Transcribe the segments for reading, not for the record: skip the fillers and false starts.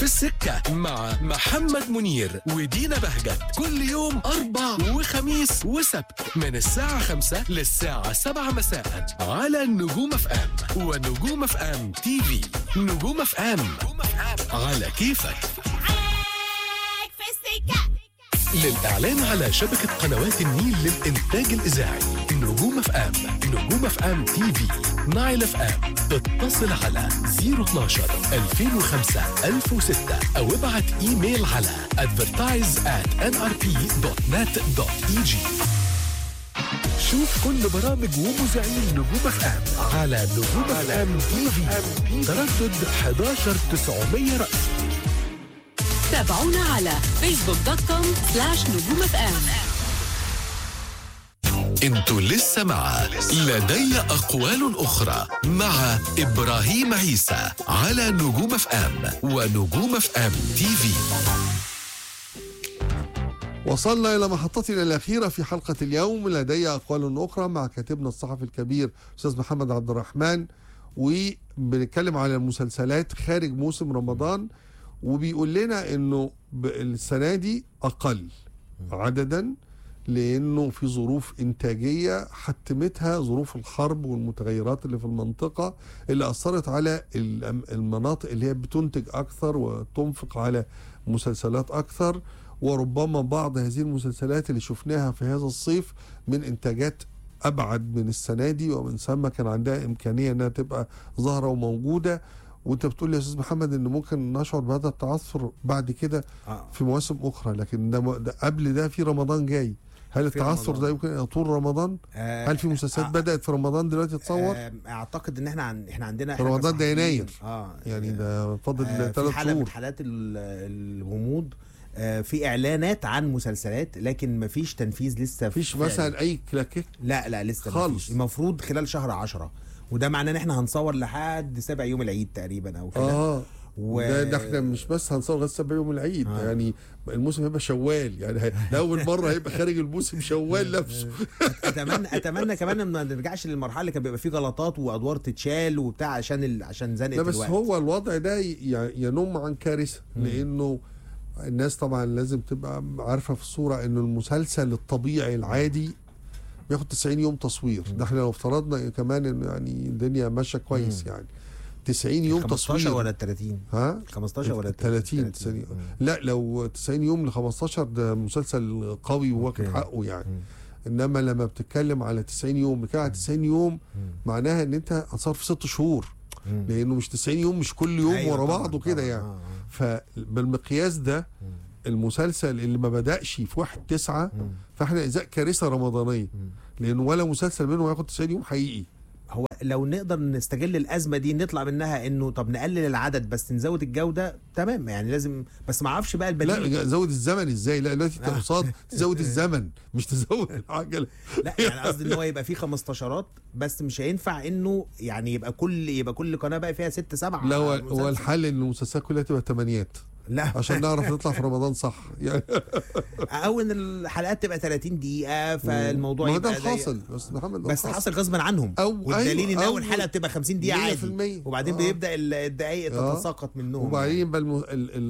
في السكة مع محمد منير ودينا بهجت كل يوم أربع وخميس وسبت من الساعة 5 للساعة 7 مساء على نجوم اف ام ونجوم اف ام تي في. نجوم اف ام على كيفك. للإعلان على شبكة قنوات النيل للإنتاج الإذاعي نجوم اف ام، نجوم اف ام تي في، نايل اف ام، اتصل على 012 2005 1006 أو ابعت إيميل على advertise@nrp.net.eg. شوف كل برامج ومذيعين نجوم اف ام على نجوم اف ام تي في، تردد 11900 رأس. تابعونا على facebook.com/نجوم اف ام. انتوا لسه مع لدي أقوال أخرى مع إبراهيم عيسى على نجوم اف ام ونجوم اف ام تي في. وصلنا إلى محطتنا الأخيرة في حلقة اليوم لدي أقوال أخرى مع كاتبنا الصحفي الكبير أستاذ محمد عبد الرحمن، وبنتكلم على المسلسلات خارج موسم رمضان، وبيقول لنا إنه السنة دي أقل عددا لأنه في ظروف إنتاجية حتمتها ظروف الحرب والمتغيرات اللي في المنطقة اللي أثرت على المناطق اللي هي بتنتج أكثر وتنفق على مسلسلات أكثر، وربما بعض هذه المسلسلات اللي شفناها في هذا الصيف من إنتاجات أبعد من السنة دي، ومن ثم كان عندها إمكانية أنها تبقى ظاهرة وموجودة. وانت بتقول لي يا استاذ محمد ان ممكن نشعر بهذا التعثر بعد كده في مواسم اخرى، لكن ده قبل ده في رمضان جاي. هل التعثر ده يمكن يطول رمضان؟ هل في مسلسلات بدأت في رمضان دلوقتي تتصور؟ اعتقد ان احنا عندنا رمضان ده يناير، يعني ده فاضل 3 شهور. في حالة من حالات الغموض، في اعلانات عن مسلسلات لكن مفيش تنفيذ لسه. مفيش مثلا اي كلاكيك؟ لا لسه خالص. مفيش. المفروض خلال شهر 10، وده معناه ان احنا هنصور لحد 7 يوم العيد تقريبا او كده. ده احنا مش بس هنصور لغايه 7 يوم العيد، يعني الموسم هيبقى شوال، يعني لاول مره هيبقى خارج الموسم شوال نفسه. اتمنى كمان ان ما نرجعش للمرحله اللي كان بيبقى فيه غلطات وادوار تتشال وبتاع عشان زنقه الوقت. بس هو الوضع ده ينم عن كارثه، لانه الناس طبعا لازم تبقى عارفه في الصوره انه المسلسل الطبيعي العادي بياخد 90 يوم تصوير. ده احنا لو افترضنا كمان ان يعني الدنيا ماشيه كويس، يعني 90 يوم 15 تصوير. 15 ولا 30؟ 15 ولا 30 90. لا لو 90 يوم ل 15 ده مسلسل قوي وواخد حقه يعني. انما لما بتتكلم على 90 يوم على 90 يوم معناها ان انت هتصور في 6 شهور، لانه مش 90 يوم مش كل يوم ورا بعض وكده يعني. فبالمقياس ده المسلسل اللي ما بدأش في 1/9 فاحنا ازاء كارثه رمضانيه، لانه ولا مسلسل منه هياخد 90 يوم حقيقي. هو لو نقدر نستغل الازمه دي نطلع منها انه طب نقلل العدد بس نزود الجوده، تمام يعني لازم، بس ما اعرفش بقى البديل. لا زود الزمن ازاي؟ لا دلوقتي قصاد تزود الزمن مش تزود العجله. لا يعني قصدي ان هو يبقى فيه 15 بس مش هينفع انه يعني يبقى كل قناه بقى فيها 6 7. لا هو الحل ان المسلسلات كلها تبقى 8 لا عشان نعرف نطلع في رمضان صح يعني. او ان الحلقات تبقى 30 دقيقه فالموضوع يبقى ده حاصل. بس محمد بس حاصل غصبا عنهم، والدليل ان اول حلقه بتبقى 50 دقيقه عادي، وبعدين بيبدا الدقائق تتساقط منهم. وبعدين بقى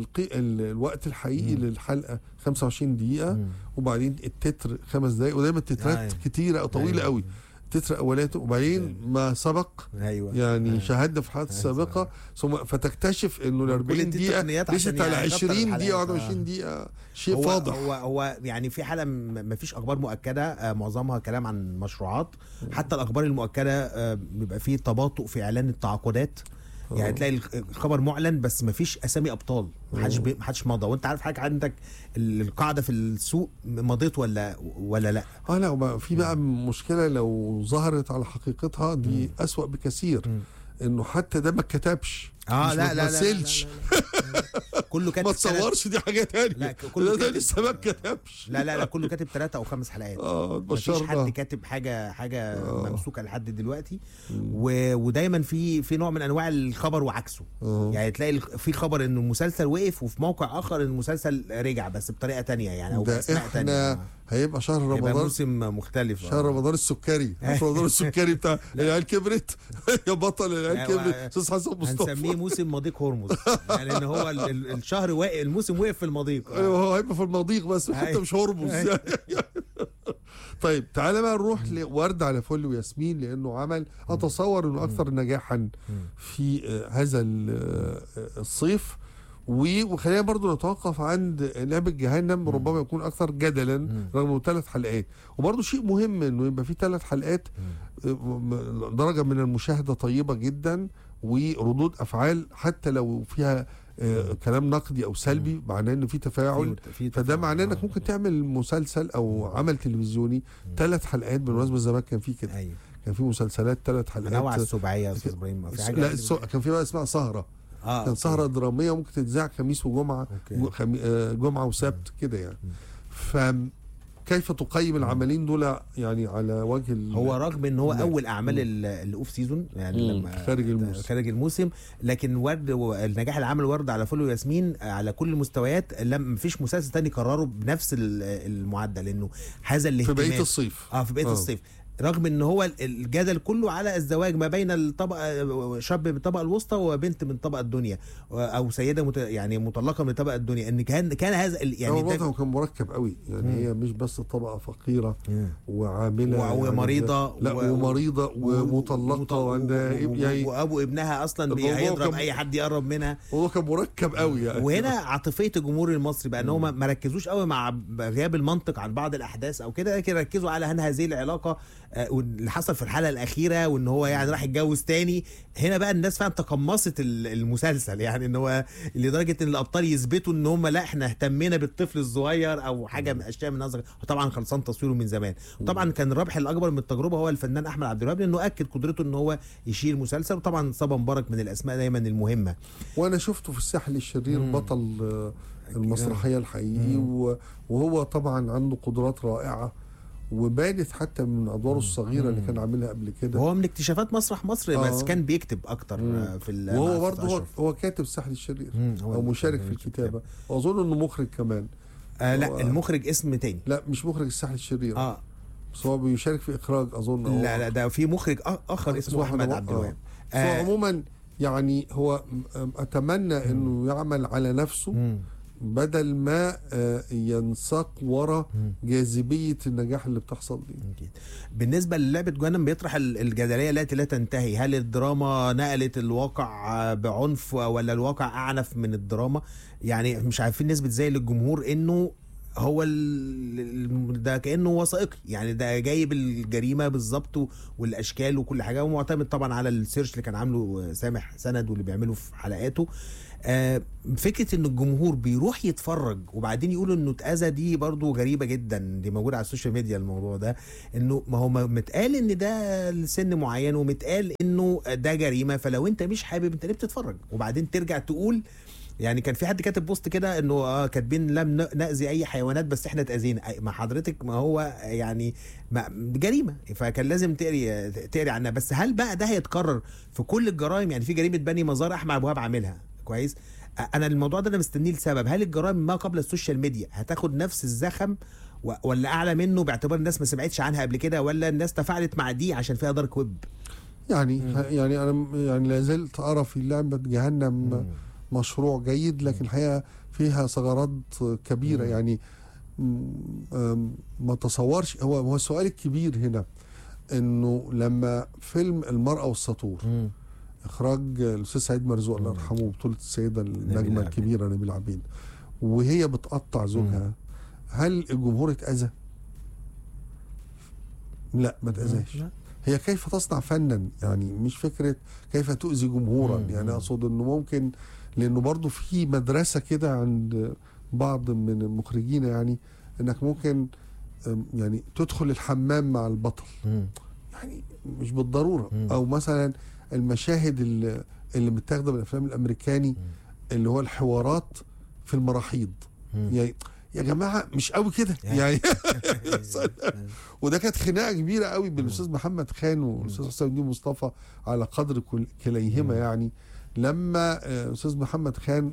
الوقت الحقيقي للحلقه 25 دقيقه، وبعدين التتر 5 دقائق، ودايما التترات كتيره او طويله قوي. تتر اولات وبعدين ما سبق. يعني شاهدنا في الحلقات السابقه ثم فتكتشف انه ال 40 دقيقه ليست على 20 دقيقه 21 دقيقه. شيء فاضح. هو يعني في حاله ما فيش اخبار مؤكده، معظمها كلام عن مشروعات. حتى الاخبار المؤكده بيبقى فيه تباطؤ في اعلان التعاقدات. يعني تلاقي الخبر معلن بس ما فيش اسامي ابطال، ما حدش مضى، وانت عارف حاجه عندك القاعده في السوق مضيت ولا لا. لا في بقى مشكله لو ظهرت على حقيقتها دي اسوأ بكثير، انه حتى ده ما اتكتبش. لا كله كاتب ما تصورش، دي حاجه ثانيه. لا كله ده لسه ما اتكتبش. لا كله كاتب 3 أو 5 حلقات. مفيش حد كاتب حاجه ممسوكه لحد دلوقتي. ودايما في نوع من انواع الخبر وعكسه. يعني تلاقي في خبر انه المسلسل وقف، وفي موقع اخر ان المسلسل رجع بس بطريقه ثانيه يعني، او باسماء ثانيه. هيبقى شهر رمضان، هيبقى موسم مختلف. شهر رمضان السكري. رمضان السكري بتاع العيال كبرت. يا بطل العيال كبرت استاذ حسن مصطفى. هنسميه زي موسم مضيق هرمز، يعني ان هو الشهر واقف، الموسم وقف في المضيق. ايوه هو هيبقى في المضيق بس حتى مش هرمز يعني. طيب تعالى بقى نروح لورد على فل وياسمين، لانه عمل اتصور انه اكثر نجاحا في هذا الصيف. وخلينا برضو نتوقف عند لعبة جهنم، ربما يكون أكثر جدلا رغم انه 3 حلقات. وبرضو شيء مهم انه يبقى فيه 3 حلقات، درجة من المشاهدة طيبة جدا وردود أفعال حتى لو فيها كلام نقدي أو سلبي، معناه انه في تفاعل. فده معناه انك ممكن تعمل مسلسل او عمل تلفزيوني 3 حلقات. بالمناسبة زمان كان في كده، كان في مسلسلات 3 حلقات. نوع السبعية يا استاذ ابراهيم، في حاجة لا كان في بقى اسمها سهرة. كان سهرة درامية ممكن تتذاع خميس وجمعة، جمعة وسبت كده يعني. فكيف تقيم العملين دول يعني على وجه هو رغم ان هو اول اعمال الاوف سيزون يعني لما خارج الموسم، لكن ورد النجاح اللي عمل ورد على فل وياسمين على كل المستويات، لم مفيش مسلسل تاني كرره بنفس المعدل، لانه هذا الاهتمام في بقية الصيف. في بقية الصيف، رغم ان هو الجدل كله على الزواج ما بين الطبقه، شاب من الطبقه الوسطى وبنت من طبقه الدنيا، او سيده يعني مطلقه من طبقه الدنيا، ان كان هذا يعني الوضع كان مركب قوي يعني. هي مش بس طبقه فقيره وعامله ومريضه، لا ومريضه ومطلقه وعندها يعني وابو ابنها اصلا هيضرب اي حد يقرب منها. هو كان مركب قوي يعني. وهنا عاطفيه الجمهور المصري بقى ان هم ما ركزوش قوي مع غياب المنطق عن بعض الاحداث او كده، لكن ركزوا على ان هذه العلاقه واللي حصل في الحلقه الاخيره، وان هو يعني راح يتجوز تاني. هنا بقى الناس فعلا تقمصت المسلسل، يعني ان هو لدرجه ان الابطال يثبتوا ان هم لا احنا اهتمينا بالطفل الصغير او حاجه من اشياء من نظر. وطبعا خلصان تصويره من زمان. وطبعا كان الربح الاكبر من التجربه هو الفنان احمد عبد الوهاب، لانه اكد قدرته ان هو يشيل المسلسل. وطبعا صبا مبارك من الاسماء دايما المهمه، وانا شفته في الساحل الشرير بطل المسرحيه الحقيقي، وهو طبعا عنده قدرات رائعه، وبانت حتى من ادواره الصغيره اللي كان عاملها قبل كده. هو من اكتشافات مسرح مصر، بس كان بيكتب اكتر في وهو برضه هو كاتب الساحل الشرير او مشارك في الكتابه، واظن انه مخرج كمان. لا المخرج اسم تاني، لا مش مخرج الساحل الشرير، بس هو بيشارك في اخراج اظن. لا ده في مخرج اخر اسمه احمد عبد الوهاب. عموما يعني هو اتمنى انه يعمل على نفسه بدل ما ينساق ورا جاذبية النجاح اللي بتحصل دي. بالنسبة للعبة جهنم بيطرح الجدلية التي لا تنتهي، هل الدراما نقلت الواقع بعنف ولا الواقع أعنف من الدراما؟ يعني مش عارفين نسبة زي للجمهور انه هو ده كأنه وثائقي، يعني ده جايب الجريمة بالظبط والاشكال وكل حاجة، ومعتمد طبعا على السيرش اللي كان عامله سامح سند واللي بيعمله في حلقاته. فكرة ان الجمهور بيروح يتفرج وبعدين يقولوا انه اتأذى، دي برضو غريبة جدا، دي موجودة على السوشيال ميديا. الموضوع ده انه ما هو متقال ان ده لسن معين، ومتقال انه ده جريمة، فلو انت مش حابب انت ليه بتتفرج؟ وبعدين ترجع تقول يعني كان في حد كاتب بوست كده انه كاتبين لم نأذي اي حيوانات بس احنا اتأذينا. ما حضرتك ما هو يعني جريمة، فكان لازم تقري عنها. بس هل بقى ده هيتكرر في كل الجرائم؟ يعني في جريمة بني مزار احمد عبد الوهاب عاملها كويس. انا الموضوع ده انا مستنيه لسبب، هل الجرائم ما قبل السوشيال ميديا هتاخد نفس الزخم ولا اعلى منه، باعتبار الناس ما سمعتش عنها قبل كده، ولا الناس تفاعلت مع دي عشان فيها دارك ويب؟ يعني انا يعني لا زلت ارى في لعبة جهنم مشروع جيد، لكن الحقيقة فيها ثغرات كبيرة. يعني ما تصورش. هو السؤال الكبير هنا انه لما فيلم المرأة والسطور اخراج الاستاذ سعيد مرزوق الله يرحمه، بطولة السيدة النجمة الكبيرة نبيلة عبيد، وهي بتقطع زوجها، هل الجمهور اتأذى؟ لا ما اتأذاش. هي كيف تصنع فنا، يعني مش فكرة كيف تؤذي جمهورا. يعني اقصد انه ممكن، لانه برضو في مدرسة كده عند بعض من المخرجين، يعني انك ممكن يعني تدخل الحمام مع البطل، يعني مش بالضرورة. او مثلا المشاهد اللي متاخده من الافلام الامريكاني، اللي هو الحوارات في المراحيض، يعني يا جماعه مش قوي كده يعني. وده كانت خناقه كبيره قوي بين الاستاذ محمد خان والاستاذ حسام الدين مصطفى على قدر كليهما، يعني لما الاستاذ محمد خان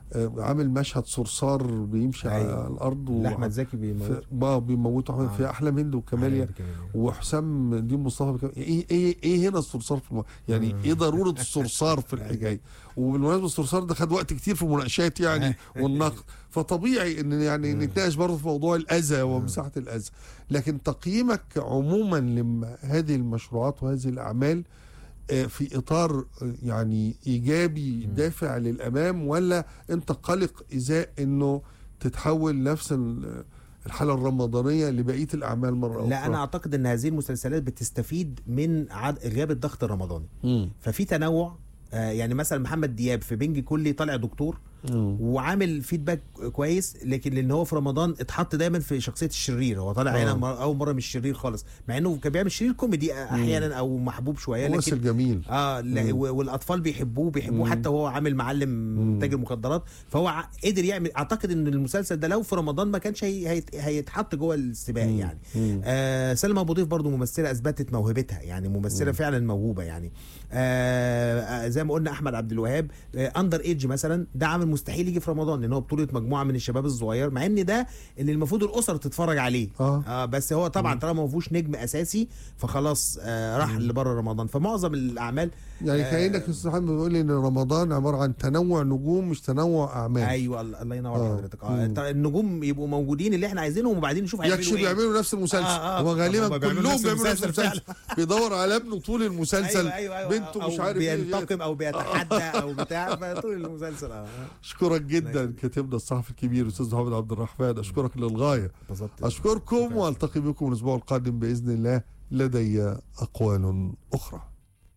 عامل مشهد صرصار بيمشي على الارض احمد زكي بيموتوا في احلام هند وكماليا وحسام الدين مصطفى. ايه هنا الصرصار في يعني ايه ضروره الصرصار في الحكايه؟ وبالمناسبه الصرصار ده خد وقت كتير في المناقشات يعني والنقد، فطبيعي ان يعني نتناقش برضه في موضوع الاذى ومساحه الاذى. لكن تقييمك عموما لهذه المشروعات وهذه الاعمال في اطار يعني ايجابي دافع للامام، ولا انت قلق ازاء انه تتحول نفس الحاله الرمضانيه لبقيه الاعمال مره اخرى؟ لا، انا اعتقد ان هذه المسلسلات بتستفيد من غياب الضغط الرمضاني. ففي تنوع. يعني مثلا محمد دياب في بنج كلي طالع دكتور وعامل فيدباك كويس، لكن لان هو في رمضان اتحط دايما في شخصيه الشرير. هو طالع هنا اول مره مش شرير خالص، مع انه كان بيعمل شرير كوميدي احيانا او محبوب شويه، لكن جميل. والاطفال بيحبوه حتى وهو عامل معلم تاجر مخدرات. فهو قدر يعمل. اعتقد ان المسلسل ده لو في رمضان ما كانش هيتحط جوه السباق يعني. سلمى ابو ضيف برضو ممثله اثبتت موهبتها، يعني ممثله فعلا موهوبه يعني. زي ما قلنا احمد عبد الوهاب اندر ايدج مثلا، ده عامل مستحيل يجي في رمضان لان هو بطوله مجموعه من الشباب الصغير، مع ان ده اللي المفروض الاسر تتفرج عليه. بس هو طبعا طالما ما فيهوش نجم اساسي فخلاص راح لبره رمضان. فمعظم الاعمال يعني كانك يا استاذ محمد بيقول لي ان رمضان عباره عن تنوع نجوم مش تنوع اعمال. ايوه الله ينور على حضرتك. النجوم يبقوا موجودين اللي احنا عايزينهم، وبعدين نشوف هيعملوا ايه. بيعملوا نفس المسلسل. هم غالبا كلهم بيعملوا نفس المسلسل. بيدور على ابنه طول المسلسل. أيوة. بنته مش عارف بينتقم او بيتحدى او بتاع طول المسلسل. اشكرك جدا كاتبنا الصحفي الكبير استاذ محمد عبد الرحمن، اشكرك للغايه. اشكركم والتقي بكم الاسبوع القادم باذن الله لدي اقوال اخرى.